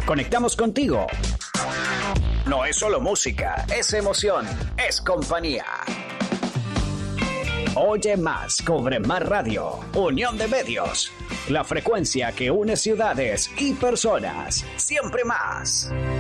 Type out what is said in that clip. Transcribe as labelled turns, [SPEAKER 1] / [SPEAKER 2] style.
[SPEAKER 1] Conectamos contigo. No es solo música, es emoción, es compañía. Oye más, Cobre Más Radio, Unión de Medios. La frecuencia que une ciudades y personas. Siempre más.